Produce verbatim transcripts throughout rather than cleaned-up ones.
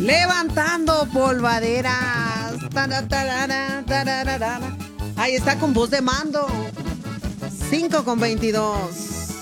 Levantando polvaderas. Ahí está con voz de mando. cinco con veintidós.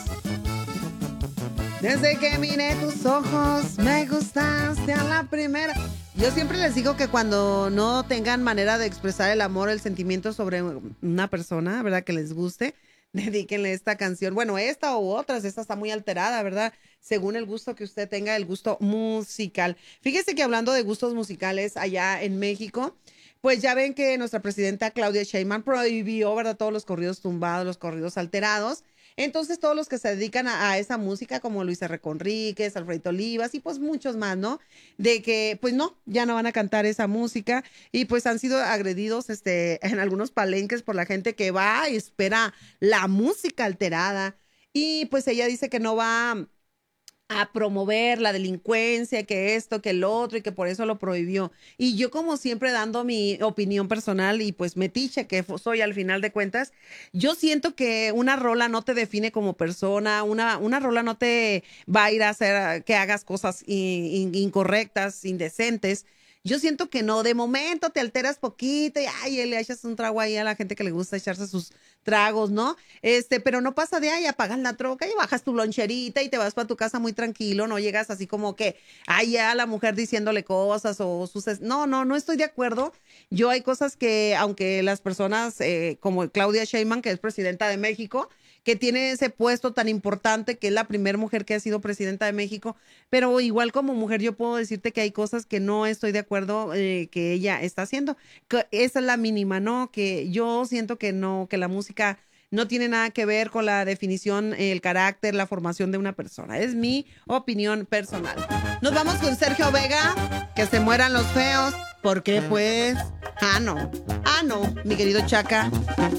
Desde que miré tus ojos, me gustaste a la primera. Yo siempre les digo que cuando no tengan manera de expresar el amor, el sentimiento sobre una persona, ¿verdad? Que les guste, dedíquenle esta canción. Bueno, esta u otras, esta está muy alterada, ¿verdad? Según el gusto que usted tenga, el gusto musical. Fíjese que hablando de gustos musicales allá en México, pues ya ven que nuestra presidenta Claudia Sheinbaum prohibió, ¿verdad? Todos los corridos tumbados, los corridos alterados. Entonces todos los que se dedican a, a esa música, como Luis R. Conríquez, Alfredo Olivas y pues muchos más, ¿no? De que pues no, ya no van a cantar esa música y pues han sido agredidos este, en algunos palenques por la gente que va y espera la música alterada. Y pues ella dice que no va a promover la delincuencia, que esto, que el otro, y que por eso lo prohibió. Y yo, como siempre, dando mi opinión personal y pues metiche que soy al final de cuentas, yo siento que una rola no te define como persona, una, una rola no te va a ir a hacer que hagas cosas in, in, incorrectas, indecentes. Yo siento que no, de momento te alteras poquito y ay, le echas un trago ahí a la gente que le gusta echarse sus tragos, ¿no? Este, pero no pasa de ahí, apagas la troca y bajas tu loncherita y te vas para tu casa muy tranquilo, no llegas así como que, ay, ya la mujer diciéndole cosas o sus... No, no, no estoy de acuerdo. Yo hay cosas que, aunque las personas eh, como Claudia Sheinbaum, que es presidenta de México, que tiene ese puesto tan importante, que es la primera mujer que ha sido presidenta de México, pero igual como mujer yo puedo decirte que hay cosas que no estoy de acuerdo eh, que ella está haciendo. Que esa es la mínima, ¿no? Que yo siento que no, que la música no tiene nada que ver con la definición, el carácter, la formación de una persona. Es mi opinión personal. Nos vamos con Sergio Vega, que se mueran los feos. ¿Por qué, pues? Ah, no. Ah, no, mi querido Chaca.